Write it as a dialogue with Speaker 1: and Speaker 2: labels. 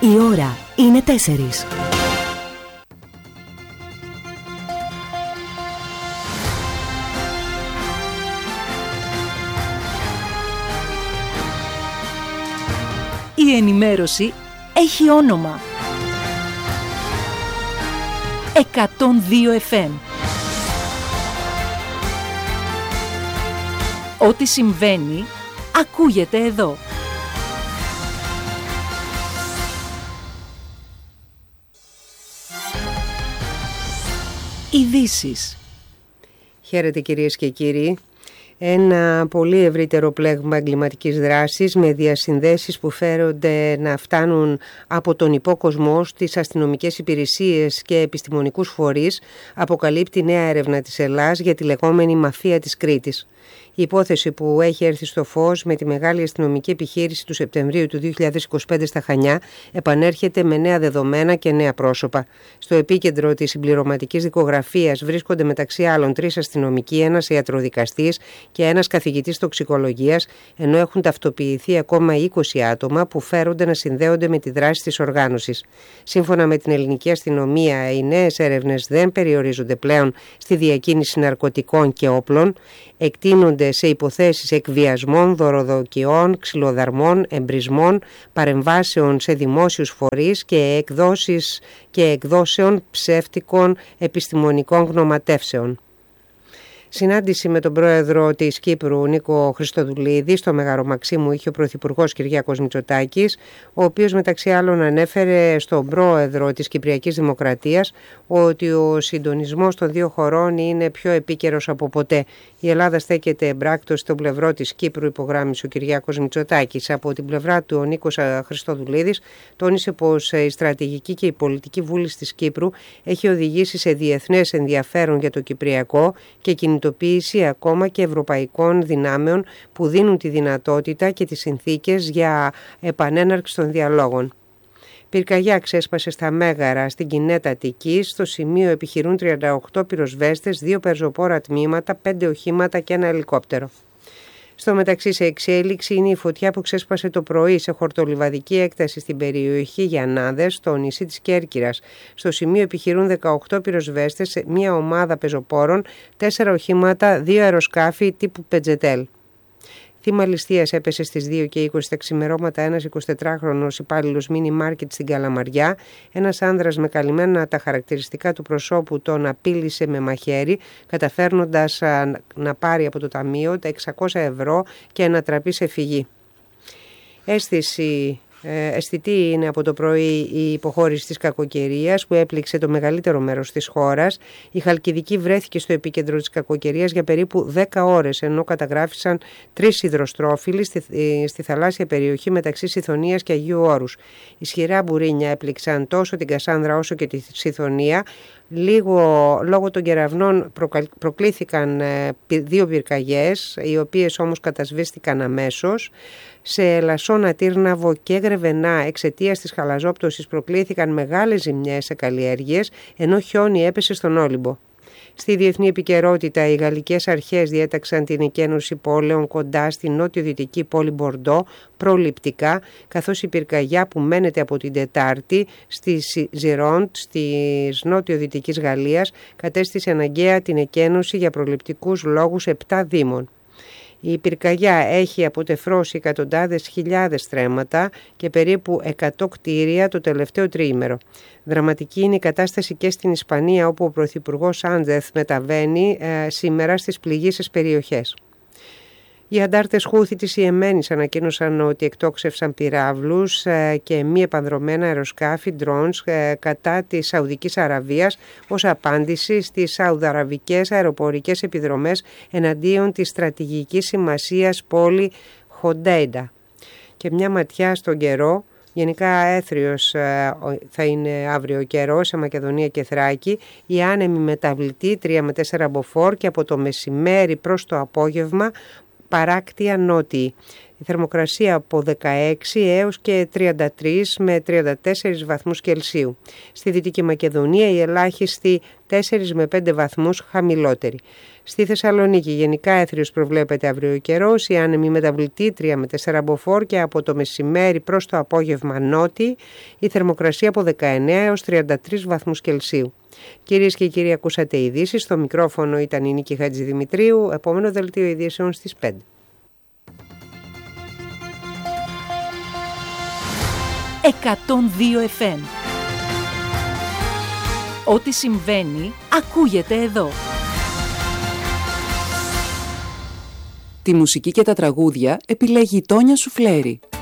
Speaker 1: Η ώρα είναι 4. Η ενημέρωση έχει όνομα. 102 FM. Ό,τι συμβαίνει, ακούγεται εδώ. Ειδήσεις.
Speaker 2: Χαίρετε κυρίες και κύριοι. Ένα πολύ ευρύτερο πλέγμα εγκληματικής δράσης με διασυνδέσεις που φέρονται να φτάνουν από τον υπόκοσμο στις αστυνομικές υπηρεσίες και επιστημονικούς φορείς αποκαλύπτει νέα έρευνα της Ελλάς για τη λεγόμενη μαφία της Κρήτης. Η υπόθεση που έχει έρθει στο φως με τη μεγάλη αστυνομική επιχείρηση του Σεπτεμβρίου του 2025 στα Χανιά επανέρχεται με νέα δεδομένα και νέα πρόσωπα. Στο επίκεντρο της συμπληρωματικής δικογραφίας βρίσκονται μεταξύ άλλων 3 αστυνομικοί, ένας ιατροδικαστής και ένας καθηγητής τοξικολογίας, ενώ έχουν ταυτοποιηθεί ακόμα 20 άτομα που φέρονται να συνδέονται με τη δράση της οργάνωσης. Σύμφωνα με την ελληνική αστυνομία, οι νέες έρευνες δεν περιορίζονται πλέον στη διακίνηση ναρκωτικών και όπλων, εκτείνονται σε υποθέσεις εκβιασμών, δωροδοκιών, ξυλοδαρμών, εμπρισμών, παρεμβάσεων σε δημόσιους φορείς και εκδόσεων ψεύτικων επιστημονικών γνωματεύσεων. Συνάντηση με τον πρόεδρο της Κύπρου Νίκο Χριστοδουλίδη στο Μεγαρομαξίμου είχε ο πρωθυπουργός Κυριάκος Μητσοτάκης, ο οποίος μεταξύ άλλων ανέφερε στον πρόεδρο της Κυπριακής Δημοκρατίας ότι ο συντονισμός των δύο χωρών είναι πιο επίκαιρος από ποτέ. Η Ελλάδα στέκεται εμπράκτος στο πλευρό της Κύπρου, υπογράμμισε ο Κυριάκος Μητσοτάκης. Από την πλευρά του ο Νίκος Χριστοδουλίδης τόνισε πως η στρατηγική και η πολιτική βούληση της Κύπρου έχει οδηγήσει σε διεθνές ενδιαφέρον για το Κυπριακό και κινητοποίηση ακόμα και ευρωπαϊκών δυνάμεων που δίνουν τη δυνατότητα και τις συνθήκες για επανέναρξη των διαλόγων. Πυρκαγιά ξέσπασε στα Μέγαρα στην Κινέτα Αττικής. Στο σημείο επιχειρούν 38 πυροσβέστες, 2 πεζοπόρα τμήματα, 5 οχήματα και ένα ελικόπτερο. Στο μεταξύ, σε εξέλιξη είναι η φωτιά που ξέσπασε το πρωί σε χορτολιβαδική έκταση στην περιοχή Γιαννάδες, στο νησί της Κέρκυρας. Στο σημείο επιχειρούν 18 πυροσβέστες, μια ομάδα πεζοπόρων, 4 οχήματα, 2 αεροσκάφη τύπου Πετζετέλ. Θύμα ληστείας έπεσε στις 2:20 τα ξημερώματα ένας 24χρονος υπάλληλος μίνι μάρκετ στην Καλαμαριά. Ένας άνδρας με καλυμμένα τα χαρακτηριστικά του προσώπου τον απείλησε με μαχαίρι, καταφέρνοντας να πάρει από το ταμείο τα 600 ευρώ και να τραπεί σε φυγή. Αισθητή είναι από το πρωί η υποχώρηση της κακοκαιρίας που έπληξε το μεγαλύτερο μέρος της χώρας. Η Χαλκιδική βρέθηκε στο επίκεντρο της κακοκαιρίας για περίπου 10 ώρες, ενώ καταγράφησαν 3 υδροστρόφιλοι στη θαλάσσια περιοχή μεταξύ Σιθωνίας και Αγίου Όρους. Ισχυρά μπουρίνια έπληξαν τόσο την Κασάνδρα όσο και τη Σιθωνία. Λόγω των κεραυνών προκλήθηκαν 2 πυρκαγιές, οι οποίες όμως κατασβέστηκαν αμέσως. Σε Λασσόνα, Τύρναβο και Γρεβενά εξαιτίας της χαλαζόπτωσης προκλήθηκαν μεγάλες ζημιές σε καλλιέργειες, ενώ χιόνι έπεσε στον Όλυμπο. Στη διεθνή επικαιρότητα, οι γαλλικές αρχές διέταξαν την εκένωση πόλεων κοντά στη νότιο-δυτική πόλη Μπορντό προληπτικά, καθώς η πυρκαγιά που μένεται από την Τετάρτη στη Ζιρόντ της νότιο-δυτικής Γαλλίας κατέστησε αναγκαία την εκένωση για προληπτικούς λόγους 7 δήμων. Η πυρκαγιά έχει αποτεφρώσει εκατοντάδες χιλιάδες στρέμματα και περίπου 100 κτίρια το τελευταίο τριήμερο. Δραματική είναι η κατάσταση και στην Ισπανία, όπου ο πρωθυπουργός Σάντζεθ μεταβαίνει σήμερα στις πληγείσες περιοχές. Οι αντάρτες Χούθη της Ιεμένης ανακοίνωσαν ότι εκτόξευσαν πυράβλους και μη επανδρομένα αεροσκάφη drones κατά της Σαουδικής Αραβίας ως απάντηση στις σαουδαραβικές αεροπορικές επιδρομές εναντίον της στρατηγικής σημασίας πόλη Χοντέιντα. Και μια ματιά στον καιρό. Γενικά έθριος θα είναι αύριο καιρό σε Μακεδονία και Θράκη. Η άνεμη μεταβλητή 3 με 4 μποφόρ και από το μεσημέρι προς το απόγευμα παράκτια νότιοι. Η θερμοκρασία από 16 έως και 33 με 34 βαθμούς Κελσίου. Στη Δυτική Μακεδονία η ελάχιστη 4 με 5 βαθμούς χαμηλότερη. Στη Θεσσαλονίκη γενικά έθριος προβλέπεται αύριο ο καιρός, η άνεμη μεταβλητή 3 με 4 μποφόρ και από το μεσημέρι προς το απόγευμα νότι, η θερμοκρασία από 19 έως 33 βαθμούς Κελσίου. Κυρίες και κύριοι, ακούσατε ειδήσεις. Στο μικρόφωνο ήταν η Νίκη Χατζηδημητρίου. Επόμενο δελτίο ειδήσεων στις 5.
Speaker 1: 102 FM. Ό,τι συμβαίνει, ακούγεται εδώ.
Speaker 3: Τη μουσική και τα τραγούδια επιλέγει η Τόνια Σουφλέρη.